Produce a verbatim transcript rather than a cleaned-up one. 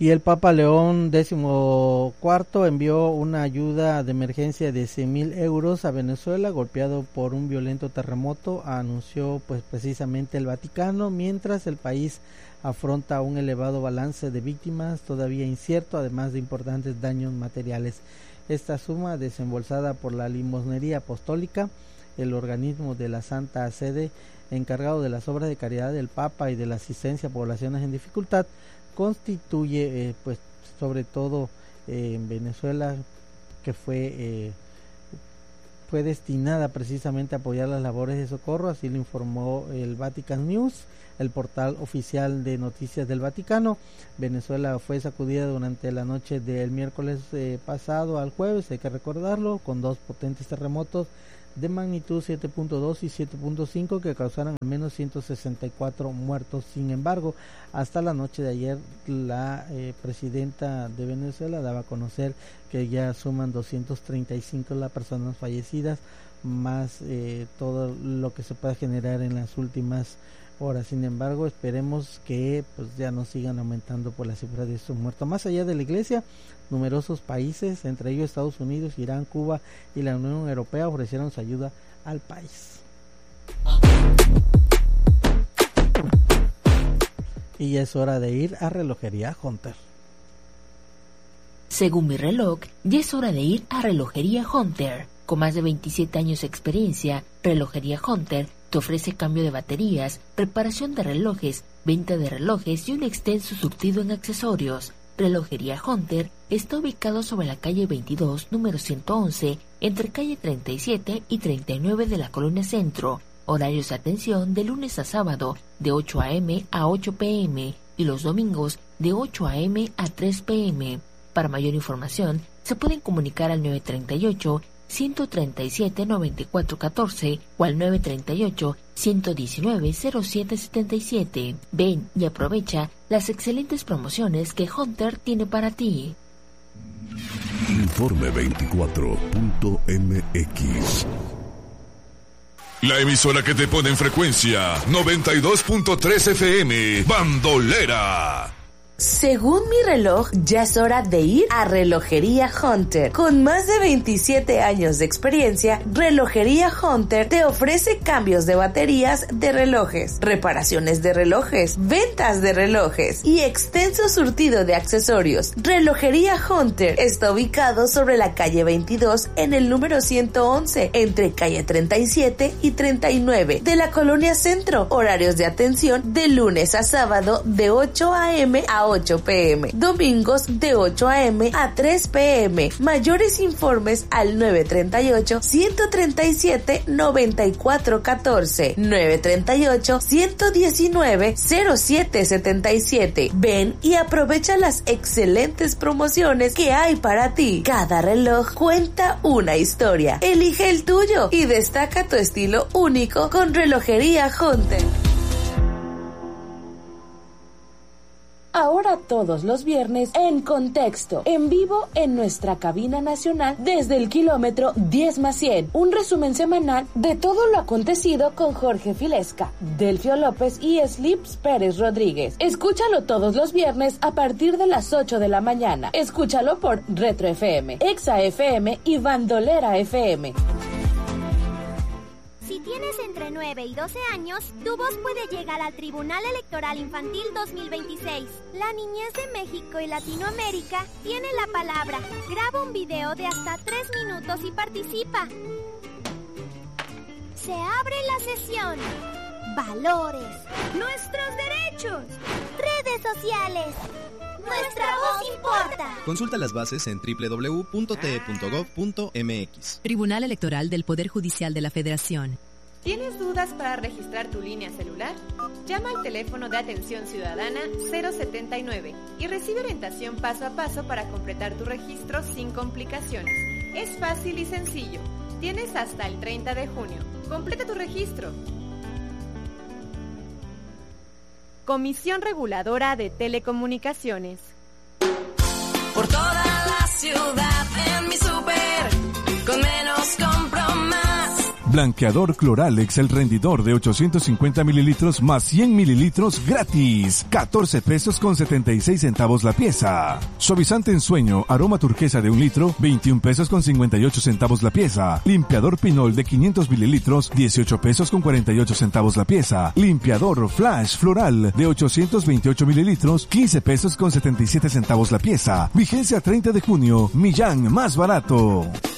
Y el Papa León decimocuarto envió una ayuda de emergencia de cien mil euros a Venezuela, golpeado por un violento terremoto, anunció pues precisamente el Vaticano, mientras el país afronta un elevado balance de víctimas todavía incierto, además de importantes daños materiales. Esta suma, desembolsada por la Limosnería Apostólica, el organismo de la Santa Sede encargado de las obras de caridad del Papa y de la asistencia a poblaciones en dificultad, constituye eh, pues sobre todo eh, en Venezuela, que fue eh, fue destinada precisamente a apoyar las labores de socorro, así lo informó el Vatican News, el portal oficial de noticias del Vaticano. Venezuela fue sacudida durante la noche del miércoles eh, pasado al jueves, hay que recordarlo, con dos potentes terremotos de magnitud siete punto dos y siete punto cinco que causaron al menos ciento sesenta y cuatro muertos. Sin embargo, hasta la noche de ayer la eh, presidenta de Venezuela daba a conocer que ya suman doscientas treinta y cinco las personas fallecidas, más eh, todo lo que se pueda generar en las últimas horas. Sin embargo, esperemos que pues ya no sigan aumentando por la cifra de estos muertos. Más allá de la Iglesia, numerosos países, entre ellos Estados Unidos, Irán, Cuba y la Unión Europea, ofrecieron su ayuda al país. Y ya es hora de ir a Relojería Hunter. Según mi reloj, ya es hora de ir a Relojería Hunter. Con más de veintisiete años de experiencia, Relojería Hunter te ofrece cambio de baterías, reparación de relojes, venta de relojes y un extenso surtido en accesorios. Relojería Hunter está ubicado sobre la calle veintidós, número ciento once, entre calle treinta y siete y treinta y nueve de la Colonia Centro. Horarios de atención de lunes a sábado de ocho a eme a ocho pe eme y los domingos de ocho a eme a tres pe eme. Para mayor información, se pueden comunicar al nueve treinta y ocho, ciento treinta y siete, noventa y cuatro catorce o al nueve treinta y ocho, ciento diecinueve, cero siete setenta y siete. Ven y aprovecha las excelentes promociones que Hunter tiene para ti. Informe veinticuatro punto eme equis. La emisora que te pone en frecuencia noventa y dos punto tres efe eme, Bandolera. Según mi reloj, ya es hora de ir a Relojería Hunter. Con más de veintisiete años de experiencia, Relojería Hunter te ofrece cambios de baterías de relojes, reparaciones de relojes, ventas de relojes y extenso surtido de accesorios. Relojería Hunter está ubicado sobre la calle veintidós en el número ciento once, entre calle treinta y siete y treinta y nueve de la Colonia Centro. Horarios de atención de lunes a sábado de ocho a eme a ocho pe eme, domingos de ocho a eme a tres pe eme. Mayores informes al nueve treinta y ocho, ciento treinta y siete, noventa y cuatro catorce, nueve treinta y ocho, ciento diecinueve, cero siete setenta y siete. Ven y aprovecha las excelentes promociones que hay para ti. Cada reloj cuenta una historia. Elige el tuyo y destaca tu estilo único con Relojería Hunter. Ahora todos los viernes en Contexto, en vivo en nuestra cabina nacional desde el kilómetro diez más cien. Un resumen semanal de todo lo acontecido con Jorge Filesca, Delfio López y Slips Pérez Rodríguez. Escúchalo todos los viernes a partir de las ocho de la mañana. Escúchalo por Retro efe eme, Exa efe eme y Bandolera efe eme. Si tienes entre nueve y doce años, tu voz puede llegar al Tribunal Electoral Infantil dos mil veintiséis. La niñez de México y Latinoamérica tiene la palabra. Graba un video de hasta tres minutos y participa. Se abre la sesión. Valores. Nuestros derechos. Redes sociales. Nuestra voz importa. Consulta las bases en doble u doble u doble u punto te punto gov punto eme equis. Tribunal Electoral del Poder Judicial de la Federación. ¿Tienes dudas para registrar tu línea celular? Llama al teléfono de atención ciudadana cero setenta y nueve y recibe orientación paso a paso para completar tu registro sin complicaciones. Es fácil y sencillo. Tienes hasta el treinta de junio. Completa tu registro. Comisión Reguladora de Telecomunicaciones. Por toda la ciudad en mi súper, con menos compro más. Blanqueador Cloralex, el rendidor de ochocientos cincuenta mililitros más cien mililitros gratis. catorce pesos con setenta y seis centavos la pieza. Suavizante en sueño, aroma turquesa de un litro, veintiún pesos con cincuenta y ocho centavos la pieza. Limpiador Pinol de quinientos mililitros, dieciocho pesos con cuarenta y ocho centavos la pieza. Limpiador Flash Floral de ochocientos veintiocho mililitros, quince pesos con setenta y siete centavos la pieza. Vigencia treinta de junio. Millán más barato.